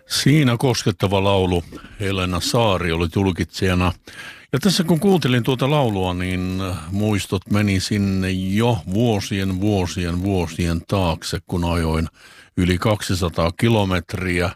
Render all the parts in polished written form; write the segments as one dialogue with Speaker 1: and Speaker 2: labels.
Speaker 1: Siinä koskettava laulu. Helena Saari oli tulkitsijana. Ja tässä kun kuuntelin tuota laulua, niin muistot meni sinne jo vuosien taakse, kun ajoin yli 200 kilometriä.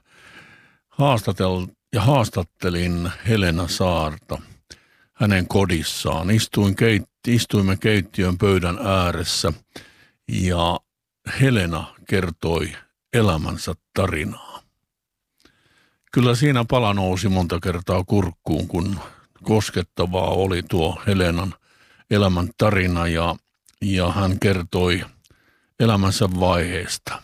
Speaker 1: Haastattelin Helena Saarta hänen kodissaan. Istuimme keittiön pöydän ääressä ja Helena kertoi elämänsä tarinaa. Kyllä siinä pala nousi monta kertaa kurkkuun, kun koskettavaa oli tuo Helenan elämän tarina ja hän kertoi elämänsä vaiheesta.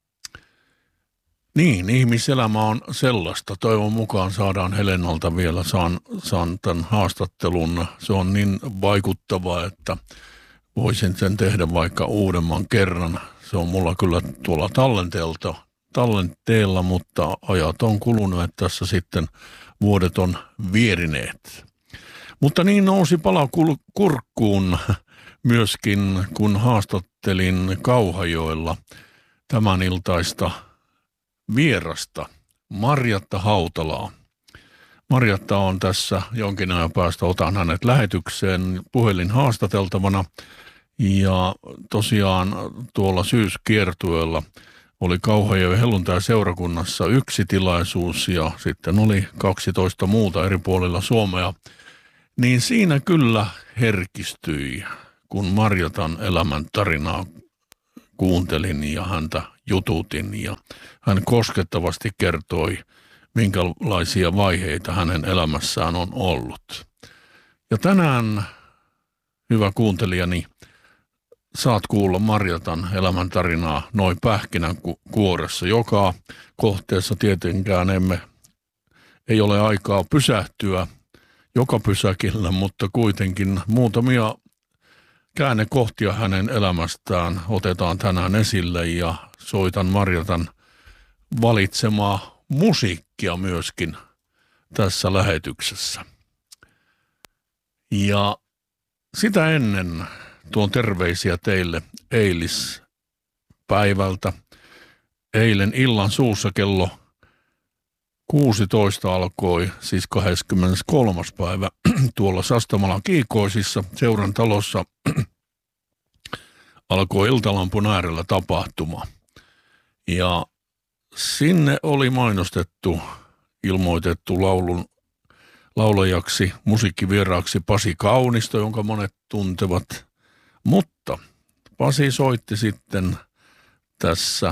Speaker 1: Niin, ihmiselämä on sellaista. Toivon mukaan saadaan Helenalta vielä, saan tämän haastattelun. Se on niin vaikuttava, että voisin sen tehdä vaikka uudemman kerran. Se on mulla kyllä tuolla tallenteella, mutta ajat on kulunut, että tässä sitten vuodet on vierineet. Mutta niin nousi pala kurkkuun myöskin, kun haastattelin Kauhajoella tämän iltaista vierasta, Marjatta Hautalaa. Marjatta on tässä jonkin ajan päästä, otan hänet lähetykseen puhelin haastateltavana. Ja tosiaan tuolla syyskiertueella oli Kauhajoen helluntai-seurakunnassa yksi tilaisuus ja sitten oli 12 muuta eri puolilla Suomea. Niin siinä kyllä herkistyi, kun Marjatan elämän tarinaa kuuntelin ja häntä jututin ja hän koskettavasti kertoi, minkälaisia vaiheita hänen elämässään on ollut. Ja tänään, hyvä kuuntelijani, saat kuulla Marjatan elämän tarinaa noin pähkinänkuoressa. Joka kohteessa tietenkään ei ole aikaa pysähtyä joka pysäkillä, mutta kuitenkin muutamia käännekohtia hänen elämästään otetaan tänään esille ja soitan Marjatan valitsemaa musiikkia myöskin tässä lähetyksessä. Ja sitä ennen tuon terveisiä teille eilispäivältä. Eilen illan suussa kello 16 alkoi, siis 23. päivä, tuolla Sastamalan Kiikoisissa seuran talossa alkoi Iltalampun äärellä tapahtuma. Ja sinne oli ilmoitettu laulajaksi, musiikkivieraaksi Pasi Kaunisto, jonka monet tuntevat. Mutta Pasi soitti sitten tässä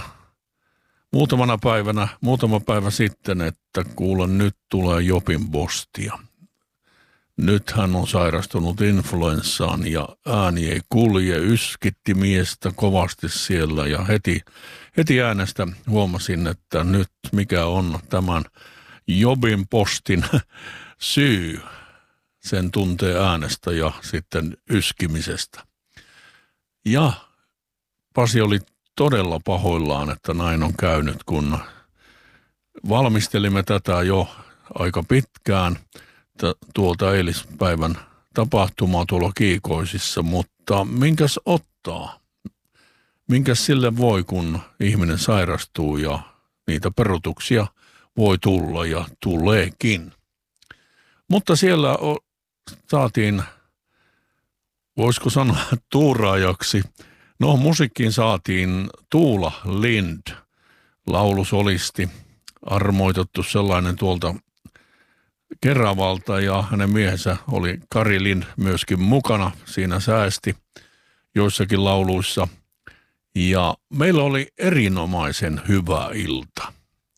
Speaker 1: muutama päivä sitten, että kuule, nyt tulee Jopin postia. Nyt hän on sairastunut influenssaan ja ääni ei kulje, yskitti miestä kovasti siellä ja heti äänestä huomasin, että nyt mikä on tämän Jobin postin syy. Sen tuntee äänestä ja sitten yskimisestä. Ja Pasi oli todella pahoillaan, että näin on käynyt, kun valmistelimme tätä jo aika pitkään tuolta eilispäivän tapahtumaa tuolla Kiikoisissa, mutta minkäs ottaa? Minkäs sille voi, kun ihminen sairastuu ja niitä peruutuksia voi tulla ja tuleekin. Mutta siellä saatiin, voisiko sanoa tuuraajaksi, musiikkiin saatiin Tuula Lind, laulusolisti, armoitettu sellainen tuolta Keravalta ja hänen miehensä oli Kari Lind myöskin mukana, siinä säästi joissakin lauluissa. Ja meillä oli erinomaisen hyvä ilta.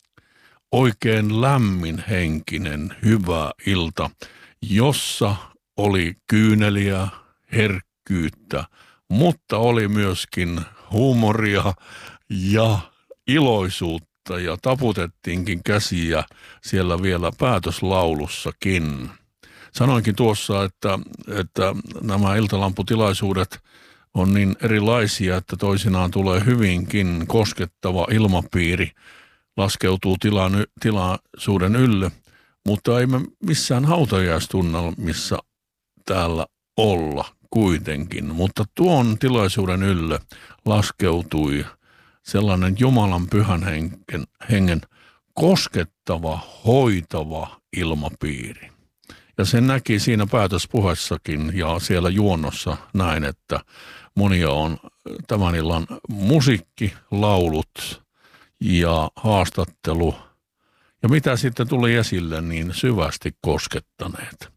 Speaker 1: Oikein lämminhenkinen hyvä ilta, jossa oli kyyneliä, herkkyyttä, mutta oli myöskin huumoria ja iloisuutta ja taputettiinkin käsiä siellä vielä päätöslaulussakin. Sanoinkin tuossa, että nämä iltalamputilaisuudet on niin erilaisia, että toisinaan tulee hyvinkin koskettava ilmapiiri, laskeutuu tilaisuuden ylle, mutta ei me missään hautajaistunnelmissa täällä olla kuitenkin. Mutta tuon tilaisuuden ylle laskeutui sellainen Jumalan pyhän hengen koskettava, hoitava ilmapiiri. Ja sen näki siinä päätöspuheessakin ja siellä juonnossa näin, että monia on tämän illan musiikki, laulut ja haastattelu. Ja mitä sitten tuli esille, niin syvästi koskettaneet.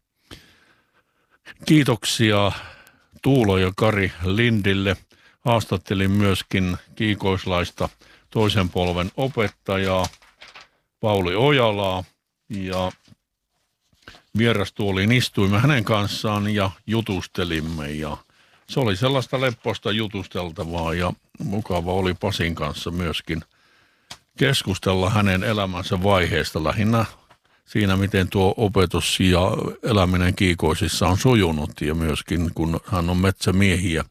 Speaker 1: Kiitoksia Tuulo ja Kari Lindille. Haastattelin myöskin kiikoislaista toisen polven opettajaa Pauli Ojalaa ja vierastuoliin istuimme hänen kanssaan ja jutustelimme ja se oli sellaista lepposta jutusteltavaa ja mukava oli Pasin kanssa myöskin keskustella hänen elämänsä vaiheesta lähinnä siinä, miten tuo opetus ja eläminen kiikoisissa on sujunut ja myöskin kun hän on metsämiehiä,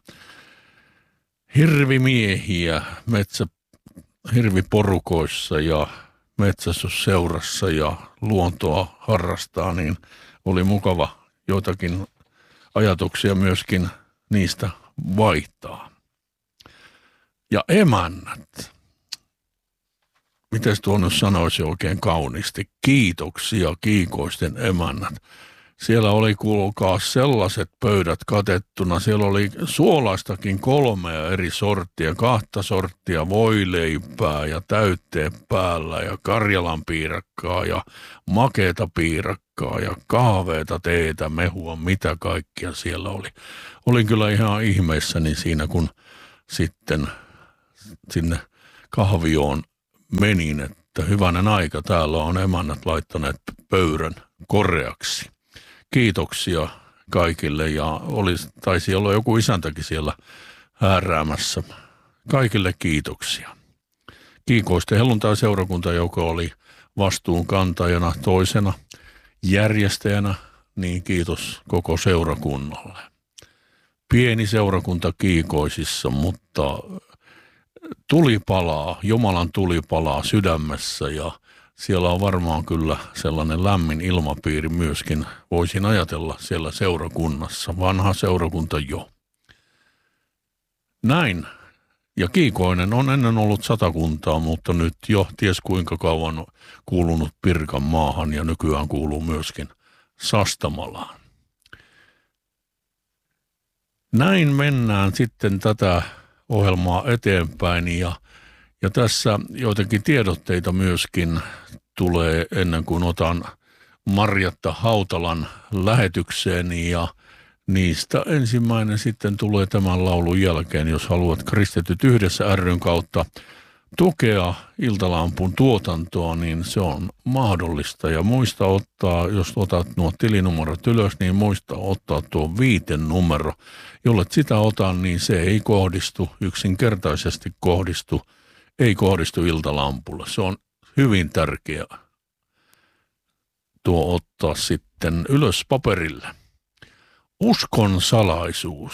Speaker 1: hirvimiehiä, hirviporukoissa ja metsästysseurassa ja luontoa harrastaa, niin oli mukava joitakin ajatuksia myöskin niistä vaihtaa. Ja emännät. Miten tuo nyt sanoisi oikein kauniisti? Kiitoksia kiikoisten emännät. Siellä oli kuulkaa sellaiset pöydät katettuna. Siellä oli suolaistakin 3 eri sorttia, 2 sorttia voileipää ja täytteet päällä ja Karjalan piirakkaa ja makeata piirakkaa ja kahveita, teetä, mehua, mitä kaikkia siellä oli. Olin kyllä ihan ihmeissäni siinä, kun sitten sinne kahvioon menin, että hyvänen aika, täällä on emännät laittaneet pöydän koreaksi. Kiitoksia kaikille ja taisi olla joku isäntäkin siellä hääräämässä. Kaikille kiitoksia. Kiikoisten helluntai-seurakunta, joka oli vastuunkantajana toisena järjestäjänä, niin kiitos koko seurakunnalle. Pieni seurakunta Kiikoisissa, mutta tuli palaa, Jumalan tuli palaa sydämessä ja siellä on varmaan kyllä sellainen lämmin ilmapiiri myöskin, voisin ajatella siellä seurakunnassa, vanha seurakunta jo. Näin, ja Kiikoinen on ennen ollut 100 kuntaa, mutta nyt jo ties kuinka kauan kuulunut Pirkanmaahan ja nykyään kuuluu myöskin Sastamalaan. Näin mennään sitten tätä ohjelmaa eteenpäin ja tässä joitakin tiedotteita myöskin tulee ennen kuin otan Marjatta Hautalan lähetykseen ja niistä ensimmäinen sitten tulee tämän laulun jälkeen, jos haluat Kristityt yhdessä ry:n kautta tukea Iltalampun tuotantoa, niin se on mahdollista ja muista ottaa, jos otat nuo tilinumerot ylös, niin muista ottaa tuo 5 numero. Jollet sitä otan, niin se ei yksinkertaisesti kohdistu Iltalampulle. Se on hyvin tärkeä tuo ottaa sitten ylös paperille. Uskon salaisuus.